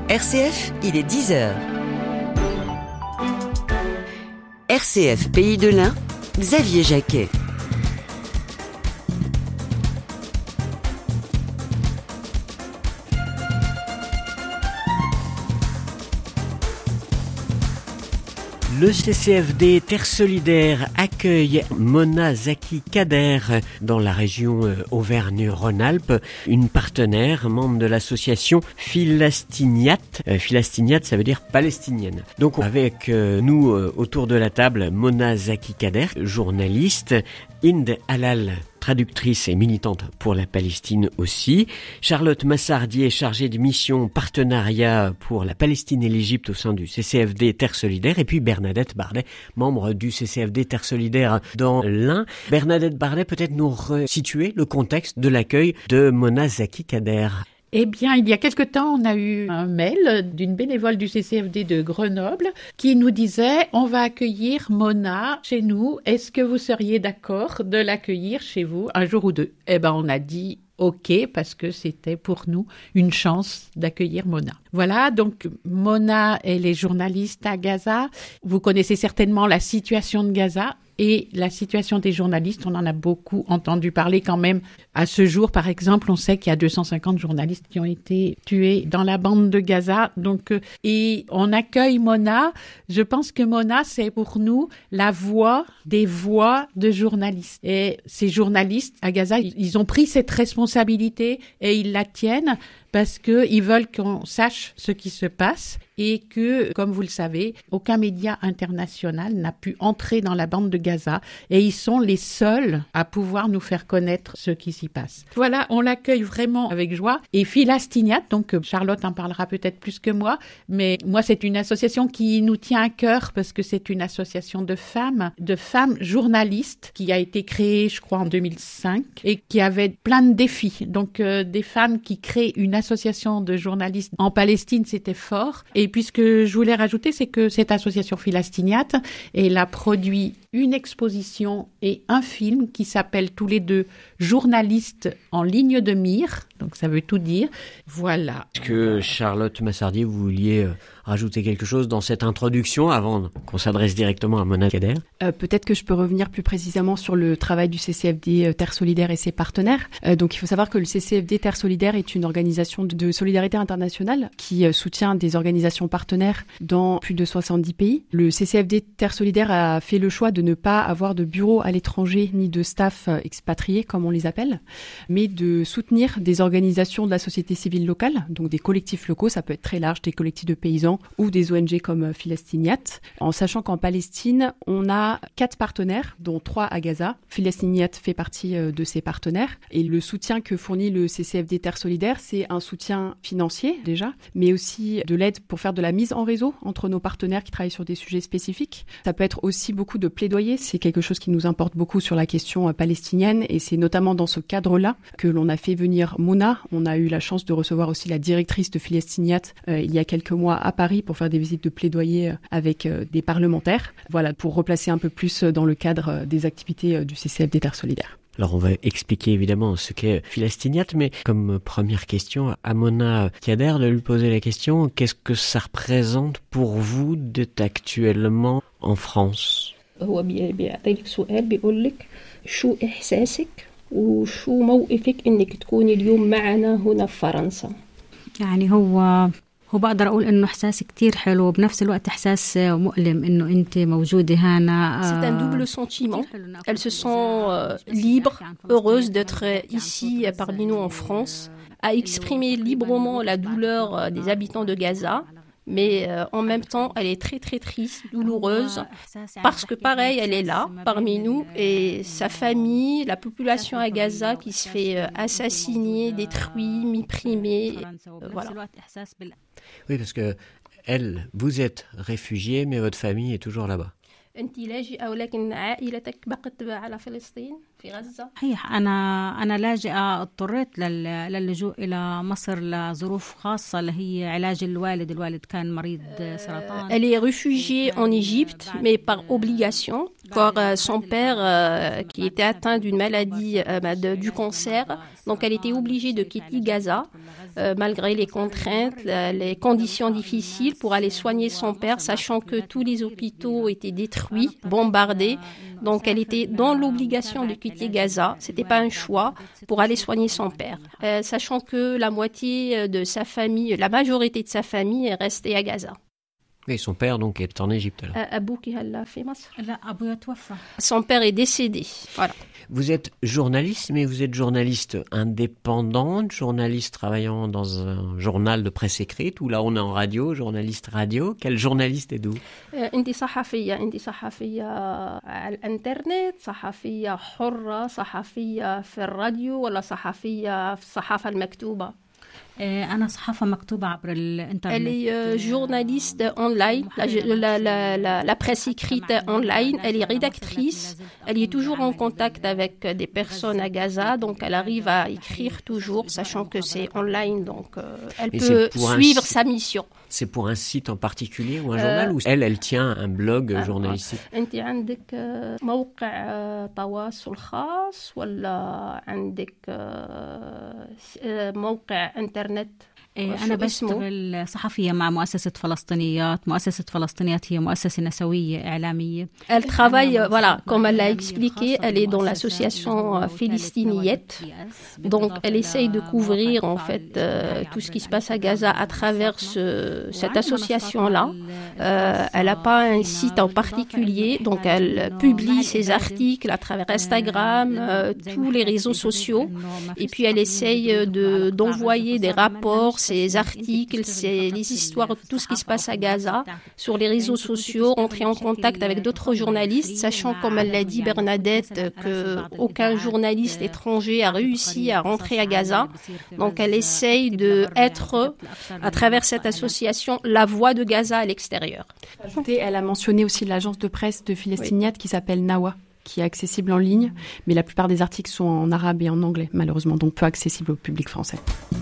RCF, il est 10h. RCF Pays de l'Ain, Xavier Jacquet. Le CCFD Terre Solidaire accueille Mona Zaki Kader dans la région Auvergne-Rhône-Alpes, une partenaire, membre de l'association Philastiniate. Philastiniate, ça veut dire palestinienne. Donc avec nous autour de la table, Mona Zaki Kader, journaliste, Inde Halal, traductrice et militante pour la Palestine aussi. Charlotte Massardier, chargée de mission partenariat pour la Palestine et l'Égypte au sein du CCFD Terre Solidaire. Et puis Bernadette Bardet, membre du CCFD Terre Solidaire dans l'Ain. Bernadette Bardet, peut-être nous resituer le contexte de l'accueil de Mona Zaki Kader. Eh bien, il y a quelque temps, on a eu un mail d'une bénévole du CCFD de Grenoble qui nous disait « On va accueillir Mona chez nous. Est-ce que vous seriez d'accord de l'accueillir chez vous un jour ou deux ?» Eh bien, on a dit « OK » parce que c'était pour nous une chance d'accueillir Mona. Voilà, donc Mona, elle est journaliste à Gaza. Vous connaissez certainement la situation de Gaza. Et la situation des journalistes, on en a beaucoup entendu parler quand même. À ce jour, par exemple, on sait qu'il y a 250 journalistes qui ont été tués dans la bande de Gaza. Donc, et on accueille Mona. Je pense que Mona, c'est pour nous la voix des voix de journalistes. Et ces journalistes à Gaza, ils ont pris cette responsabilité et ils la tiennent parce qu'ils veulent qu'on sache ce qui se passe et que, comme vous le savez, aucun média international n'a pu entrer dans la bande de Gaza et ils sont les seuls à pouvoir nous faire connaître ce qui s'y passe. Voilà, on l'accueille vraiment avec joie. Et Philastiniate, donc Charlotte en parlera peut-être plus que moi, mais moi c'est une association qui nous tient à cœur parce que c'est une association de femmes journalistes qui a été créée, je crois, en 2005 et qui avait plein de défis. Donc des femmes qui créent une association de journalistes en Palestine, c'était fort. Et puis ce que je voulais rajouter, c'est que cette association Philastiniate, elle a produit une exposition et un film qui s'appelle tous les deux Journalistes en ligne de mire. Donc ça veut tout dire. Voilà. Est-ce que Charlotte Massardier, vous vouliez rajouter quelque chose dans cette introduction avant qu'on s'adresse directement à Mona Kader? Peut-être que je peux revenir plus précisément sur le travail du CCFD Terre Solidaire et ses partenaires. Donc il faut savoir que le CCFD Terre Solidaire est une organisation de solidarité internationale qui soutient des organisations partenaires dans plus de 70 pays. Le CCFD Terre Solidaire a fait le choix de ne pas avoir de bureau à l'étranger ni de staff expatrié comme on les appelle, mais de soutenir des organisations de la société civile locale, donc des collectifs locaux, ça peut être très large, des collectifs de paysans ou des ONG comme Philastiniate, en sachant qu'en Palestine, on a 4 partenaires, dont 3 à Gaza. Philastiniate fait partie de ces partenaires et le soutien que fournit le CCFD Terre Solidaire, c'est un soutien financier déjà, mais aussi de l'aide pour faire de la mise en réseau entre nos partenaires qui travaillent sur des sujets spécifiques. Ça peut être aussi beaucoup de plaidoyer, c'est quelque chose qui nous importe beaucoup sur la question palestinienne et c'est notamment dans ce cadre-là que l'on a fait venir Mona. On a eu la chance de recevoir aussi la directrice de Philastiniate il y a quelques mois à Paris pour faire des visites de plaidoyer avec des parlementaires. Voilà, pour replacer un peu plus dans le cadre des activités du CCFD Terre Solidaire. Alors on va expliquer évidemment ce qu'est Philastiniate, mais comme première question à Mona Kader, de lui poser la question, qu'est-ce que ça représente pour vous d'être actuellement en France? هو بيعطيلك سؤال بيقولك شو إحساسك وشو موقفك إنك تكوني اليوم معنا هنا في فرنسا؟ يعني هو بقدر أقول إنه إحساس كتير حلو وبنفس الوقت إحساس مؤلم إنه أنت موجودة هنا. C'est un double sentiment. Elle se sent libre, heureuse d'être ici parmi nous en France, à exprimer librement la douleur des habitants de Gaza. Mais en même temps, elle est très très triste, douloureuse, parce que pareil, elle est là, parmi nous, et sa famille, la population à Gaza qui se fait assassiner, détruire, méprimer, voilà. Oui, parce que elle, vous êtes réfugiée, mais votre famille est toujours là-bas. أنت لاجئة ولكن عائلتك بقت على فلسطين في غزة. صحيح، أنا لاجئة، اضطريت للجوء إلى مصر لظروف خاصة اللي هي علاج الوالد كان مريض سرطان. Elle est réfugiée en Égypte, mais par obligation, car son père qui était atteint d'une maladie du cancer, donc elle était obligée de quitter Gaza. malgré les contraintes, les conditions difficiles, pour aller soigner son père, sachant que tous les hôpitaux étaient détruits, bombardés. Donc elle était dans l'obligation de quitter Gaza. C'était pas un choix pour aller soigner son père, sachant que la moitié de sa famille, la majorité de sa famille est restée à Gaza. Et son père donc est en Égypte là. Son père est décédé. Voilà. Vous êtes journaliste, mais vous êtes journaliste indépendante, journaliste travaillant dans un journal de presse écrite, ou là on est en radio, journaliste radio. Quel journaliste êtes-vous? انت صحفية على الانترنت، صحفية حرة، صحفية في الراديو، ولا صحفية في الصحافة المكتوبة؟ أنا صحافة مكتوبة عبر الإنترنت. Elle est journaliste online, la presse écrite online. Elle est rédactrice. Elle est toujours en contact avec des personnes à Gaza, donc elle arrive à écrire toujours, sachant que c'est online, donc elle peut suivre sa mission. C'est pour un site en particulier ou un journal, ou elle tient un blog journalistique? أنت عندك موقع تواصل خاص ولا عندك موقع إنترنت؟ أنا بشتغل صحفية مع مؤسسة فلسطينيات. مؤسسة فلسطينيات هي مؤسسة نسوية إعلامية. Elle travaille, voilà, comme elle l'a expliqué, elle est dans l'association Philistiniette. Donc, elle essaye de couvrir, en fait, tout ce qui se passe à Gaza à travers cette association-là. Elle n'a pas un site en particulier, donc elle publie ses articles à travers Instagram, tous les réseaux sociaux. Et puis, elle essaye d'envoyer des rapports, ces articles, les histoires, tout ce qui se passe à Gaza sur les réseaux sociaux, rentrer en contact avec d'autres journalistes, sachant, comme elle l'a dit Bernadette, qu'aucun journaliste étranger a réussi à rentrer à Gaza. Donc elle essaye d'être, à travers cette association, la voix de Gaza à l'extérieur. Elle a mentionné aussi l'agence de presse de Philistiniat qui s'appelle Nawa, qui est accessible en ligne, mais la plupart des articles sont en arabe et en anglais, malheureusement, donc peu accessibles au public français.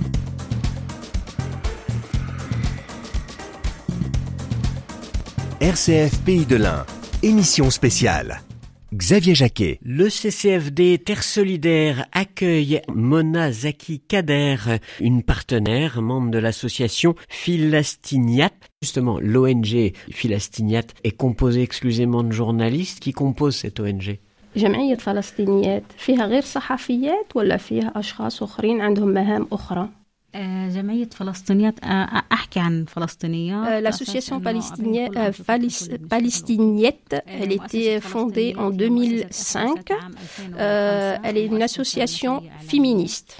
RCF Pays de l'Ain, émission spéciale. Xavier Jacquet. Le CCFD Terre Solidaire accueille Mona Zaki Kader, une partenaire, membre de l'association Philistiniat. Justement, l'ONG Philistiniat est composée exclusivement de journalistes. Qui composent cette ONG? جمعية فلسطينيات فيها غير صحفيات ولا فيها أشخاص آخرين عندهم مهام أخرى؟ جمعية فلسطينيات أحكي عن فلسطينيات. L'association Palestiniette, elle était fondée en 2005. Elle est une association féministe.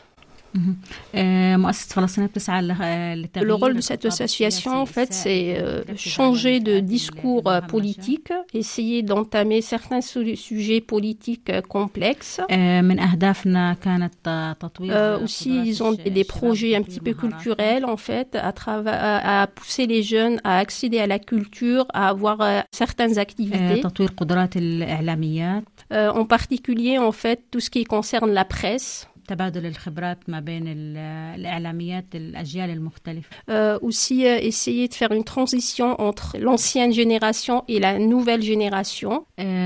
Le rôle de cette association, en fait, c'est changer de discours politique, essayer d'entamer certains sujets politiques complexes. Aussi, ils ont des projets un petit peu culturels, en fait, à pousser les jeunes à accéder à la culture, à avoir certaines activités. En particulier, en fait, tout ce qui concerne la presse. Aussi essayer de faire une transition entre l'ancienne génération et la nouvelle génération.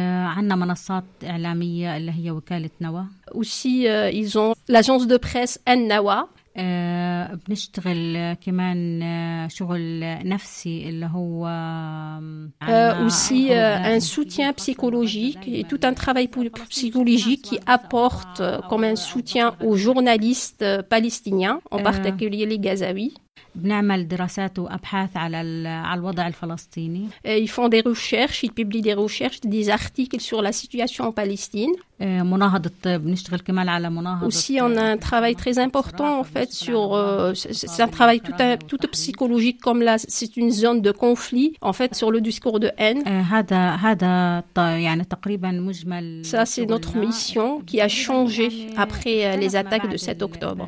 Aussi, ils ont l'agence de presse Nawa. بنشتغل كمان شغل نفسي اللي هو aussi un soutien psychologique et tout un travail psychologique qui apporte comme un soutien aux journalistes palestiniens, en particulier les Gazaouis. بنعمل دراسات وأبحاث على الوضع الفلسطيني. Ils font des recherches, ils publient des recherches, des articles sur la situation en Palestine. مناهضة بنشتغل كمان على مناهضة. Aussi, on a un travail très important en fait sur c'est un travail tout psychologique, comme là c'est une zone de conflit en fait sur le discours de haine. هذا يعني تقريبا مجمل. Ça c'est notre mission qui a changé après les attaques de 7 octobre.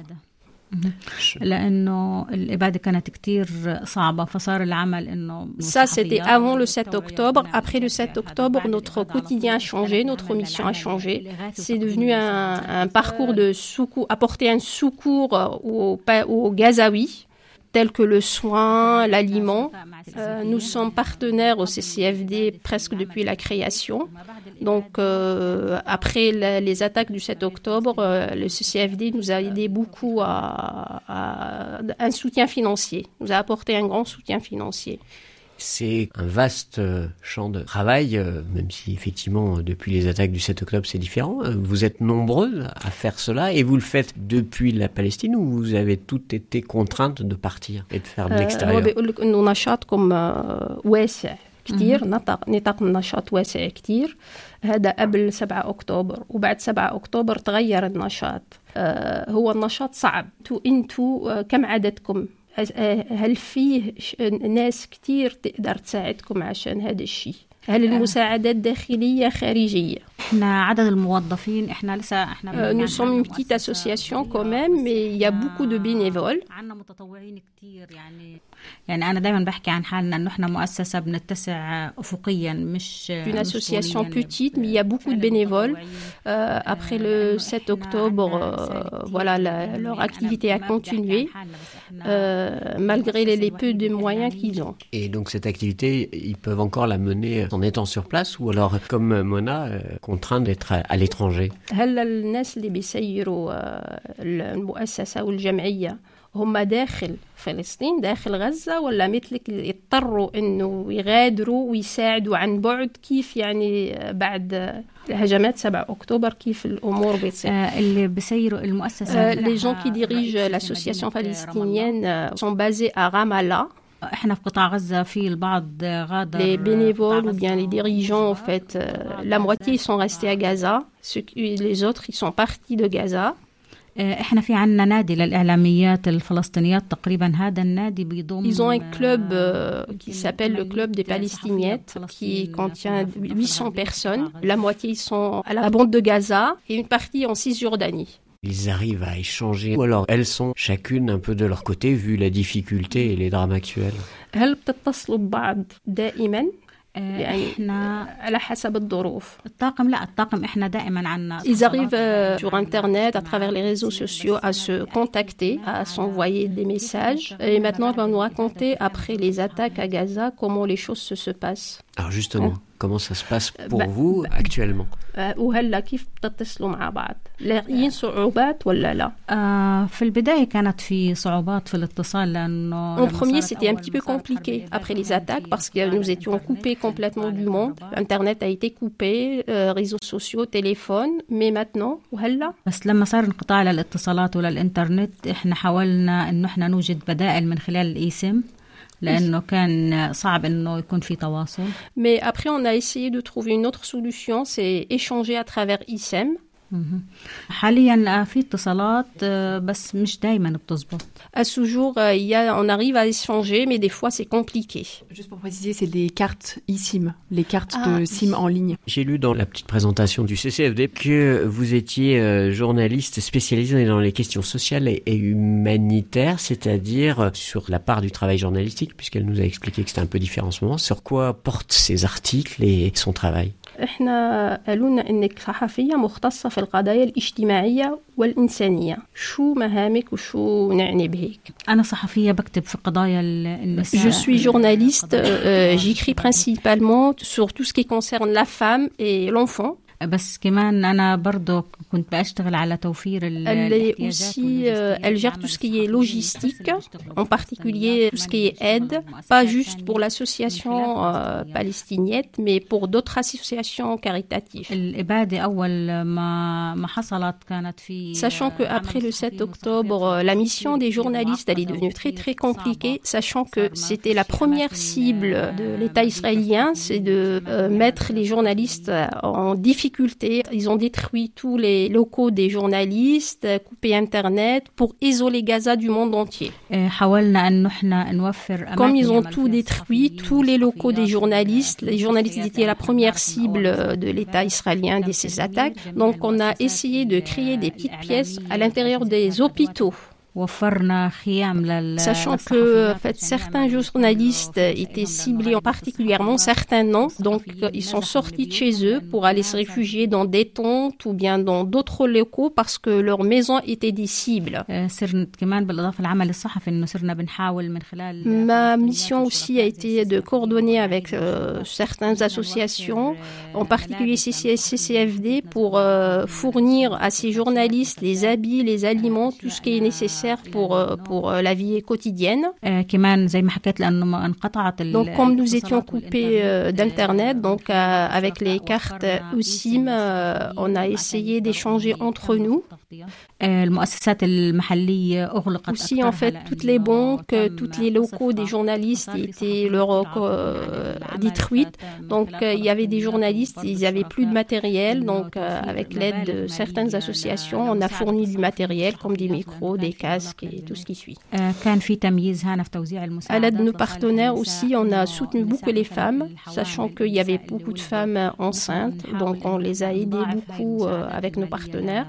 لأنه الإبادة كانت كتير صعبة فصار العمل إنه. Ça c'était avant le 7 octobre. Après le 7 octobre, notre quotidien a changé, notre mission a changé. C'est devenu un parcours de secours, apporter un secours aux Gazaouis. tels que le soin, l'aliment. Nous sommes partenaires au CCFD presque depuis la création. Donc, après les attaques du 7 octobre, le CCFD nous a aidé beaucoup à un soutien financier, nous a apporté un grand soutien financier. C'est un vaste champ de travail, même si effectivement depuis les attaques du 7 octobre c'est différent. Vous êtes nombreux à faire cela et vous le faites depuis la Palestine ou vous avez toutes été contraintes de partir et de faire de l'extérieur? كتير نطاق النشاط واسع كتير هذا قبل 7 أكتوبر وبعد 7 أكتوبر تغير النشاط هو النشاط صعب انتوا كم عددكم هل فيه ناس كتير تقدر تساعدكم عشان هذا الشيء هل المساعدات داخلية خارجية احنا عدد الموظفين احنا لسه nous sommes une petite association quand même mais il y a beaucoup de bénévoles عندنا متطوعين كتير يعني أنا دايما بحكي عن حالنا إنه إحنا مؤسسة بنتسع أفقيا مش une association petite mais il y a beaucoup de bénévoles après le 7 octobre voilà leur activité a continué malgré les peu de moyens qu'ils ont. Et donc cette activité, ils peuvent encore la mener en étant sur place ou alors comme Mona, contraints d'être à l'étranger? هلا الناس اللي بيسيروا المؤسسة والجمعية هم داخل فلسطين داخل غزة ولا مثلك اللي اضطروا انه يغادروا ويساعدوا عن بعد كيف يعني بعد هجمات 7 أكتوبر كيف الأمور بتصير اللي بيسيروا المؤسسة les gens qui dirigent l'association palestinienne sont basés à Ramallah. احنا في قطاع غزة في البعض غادر les bénévoles ou bien les dirigeants en fait la moitié ils sont restés à Gaza les autres ils sont partis de Gaza. احنا في عنا نادي للإعلاميات الفلسطينيات تقريبا هذا النادي بيضم Ils ont un club qui s'appelle le club des Palestiniennes qui contient 800 personnes. La moitié ils sont à la bande de Gaza et une partie en Cisjordanie. Ils arrivent à échanger ou alors elles sont chacune un peu de leur côté vu la difficulté et les drames actuels. هل بتتصلوا ببعض دائما؟ يعني على حسب الظروف. الطاقم احنا دائما عنا. Ils arrivent sur internet à travers les réseaux sociaux à se contacter, à s'envoyer des messages. Et maintenant, elle va nous raconter après les attaques à Gaza comment les choses se passent. Alors justement, comment ça se passe pour vous actuellement? وهلا كيف بتتصلوا مع بعض؟ لاقيين صعوبات ولا لا؟ في البداية كانت في صعوبات في الاتصال لأنه En premier, c'était un petit peu compliqué après les attaques parce que nous étions coupés complètement du monde. Internet a été coupé, réseaux sociaux, téléphone, mais maintenant وهلا؟ بس لما صار انقطاع للاتصالات وللإنترنت إحنا حاولنا إنه إحنا نوجد بدائل من خلال الإيسم. لأنه كان صعب إنه يكون في تواصل. Mais après on a essayé de trouver une autre solution, c'est échanger à travers ISEM. حاليا في اتصالات بس مش دايما بتزبط. À ce jour, on arrive à échanger, mais des fois c'est compliqué. Juste pour préciser, c'est des cartes eSIM, les cartes de SIM en ligne. J'ai lu dans la petite présentation du CCFD que vous étiez journaliste spécialisé dans les questions sociales et humanitaires, c'est-à-dire sur la part du travail journalistique, puisqu'elle nous a expliqué que c'était un peu différent en ce moment. Sur quoi portent ces articles et son travail? احنا قالوا لنا انك صحفيه مختصه في القضايا الاجتماعيه والانسانيه شو مهامك وشو نعني بهيك انا صحفيه بكتب في قضايا النساء. Je suis journaliste, j'écris principalement sur tout ce qui concerne la femme et l'enfant. بس كمان أنا برضو كنت بأشتغل على توفير elle gère tout ce qui est logistique, en particulier tout ce qui est aide, pas juste pour l'association palestinienne, mais pour d'autres associations caritatives. Sachant qu'après le 7 octobre, la mission des journalistes elle est devenue très très compliquée, sachant que c'était la première cible de l'État israélien, c'est de mettre les journalistes en difficulté. Ils ont détruit tous les locaux des journalistes, coupé Internet pour isoler Gaza du monde entier. Comme ils ont tout détruit, tous les locaux des journalistes étaient la première cible de l'État israélien de ces attaques. Donc on a essayé de créer des petites pièces à l'intérieur des hôpitaux Sachant que en fait, certains journalistes étaient ciblés particulièrement, certains non, donc ils sont sortis de chez eux pour aller se réfugier dans des tentes ou bien dans d'autres locaux parce que leur maison était des cibles. Ma mission aussi a été de coordonner avec certaines associations, en particulier CCFD, pour fournir à ces journalistes les habits, les aliments, tout ce qui est nécessaire pour la vie quotidienne. Donc, comme nous étions coupés d'Internet, donc avec les cartes OSIM, on a essayé d'échanger entre nous. Aussi, en fait, toutes les banques, tous les locaux des journalistes étaient détruits. Donc, il y avait des journalistes, ils n'avaient plus de matériel. Donc, avec l'aide de certaines associations, on a fourni du matériel comme des micros, des casques et tout ce qui suit. À l'aide de nos partenaires aussi, on a soutenu beaucoup les femmes, sachant qu'il y avait beaucoup de femmes enceintes. Donc, on les a aidées beaucoup avec nos partenaires.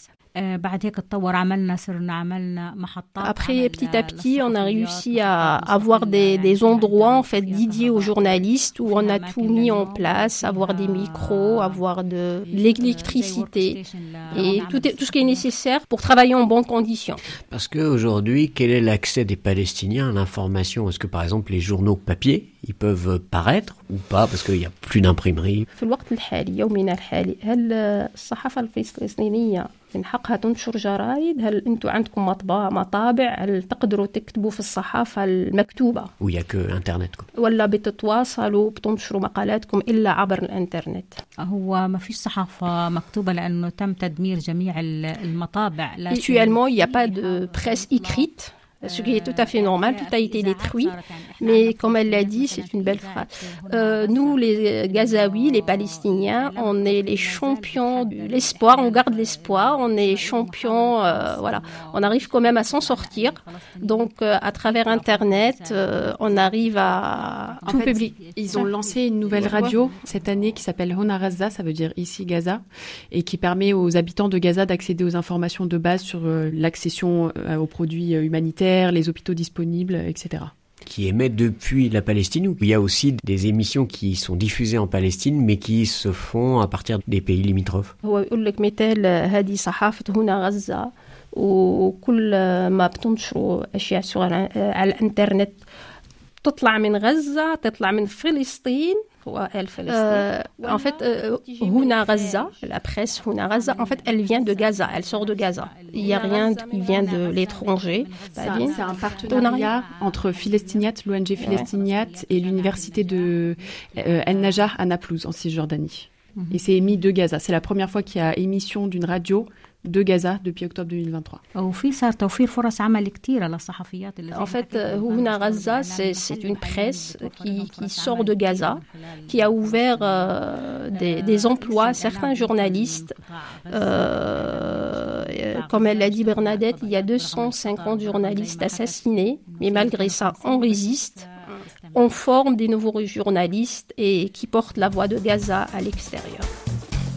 Après, petit à petit, on a réussi à avoir des endroits en fait dédiés aux journalistes où on a tout mis en place, avoir des micros, avoir de l'électricité et tout ce qui est nécessaire pour travailler en bonnes conditions. Parce qu'aujourd'hui, quel est l'accès des Palestiniens à l'information? Est-ce que par exemple les journaux papier, ils peuvent paraître ou pas parce qu'il n'y a plus d'imprimerie? من حقها تنشر جرايد؟ هل انتم عندكم مطابع؟ هل تقدروا تكتبوا في الصحافة المكتوبة؟ Où il n'y a que Internet quoi. ولا بتتواصلوا بتنشروا مقالاتكم إلا عبر الإنترنت؟ هو ما فيش صحافة مكتوبة لأنه تم تدمير جميع المطابع. Actuellement, il n'y a pas de presse écrite. Ce qui est tout à fait normal, tout a été détruit. Mais comme elle l'a dit, c'est une belle phrase. Nous, les Gazaouis, les Palestiniens, on est les champions de l'espoir, on garde l'espoir, on est champions, voilà. On arrive quand même à s'en sortir. Donc, à travers Internet, on arrive à tout publier. Ils ont lancé une nouvelle radio cette année qui s'appelle Hona Gaza, ça veut dire ici Gaza, et qui permet aux habitants de Gaza d'accéder aux informations de base sur l'accession aux produits humanitaires, les hôpitaux disponibles, etc. Qui émet depuis la Palestine, ou il y a aussi des émissions qui sont diffusées en Palestine mais qui se font à partir des pays limitrophes. وكل ما بتنشروا أشياء على الإنترنت تطلع من غزة تطلع من فلسطين. En fait, Huna Gaza, la presse Huna Gaza, en fait, elle vient de Gaza, elle sort de Gaza. Il n'y a rien qui vient de l'étranger. C'est un partenariat entre Filestiniat, l'ONG Filestiniat et l'université de El Najah à Naplouse, en Cisjordanie. Et c'est émis de Gaza. C'est la première fois qu'il y a émission d'une radio de Gaza depuis octobre 2023. En fait, Huna Gaza, c'est une presse qui sort de Gaza, qui a ouvert des emplois à certains journalistes. Comme elle l'a dit Bernadette, il y a 250 journalistes assassinés, mais malgré ça, on résiste. On forme des nouveaux journalistes et qui portent la voix de Gaza à l'extérieur.